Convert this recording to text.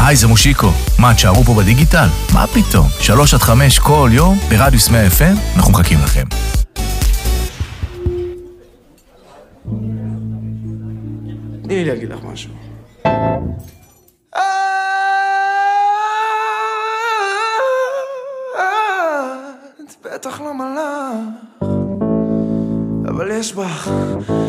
היי, זה מושיקו. מה, תשארו פה בדיגיטל? מה פתאום? 3-5 כל יום ברדיוס 100 FM, אנחנו מחכים לכם. תני לי להגיד לך משהו. את בטח לא מלאך, אבל יש בך